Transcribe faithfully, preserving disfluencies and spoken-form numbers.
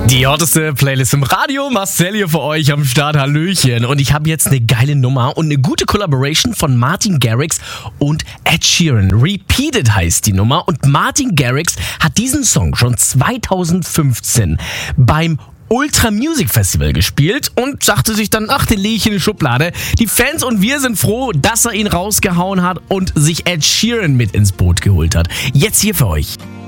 Die hotteste Playlist im Radio, Marcel hier für euch am Start, hallöchen. Und ich habe jetzt eine geile Nummer und eine gute Collaboration von Martin Garrix und Ed Sheeran. Repeated heißt die Nummer und Martin Garrix hat diesen Song schon zweitausendfünfzehn beim Ultra Music Festival gespielt und sagte sich dann, ach, den lege ich in die Schublade. Die Fans und wir sind froh, dass er ihn rausgehauen hat und sich Ed Sheeran mit ins Boot geholt hat. Jetzt hier für euch.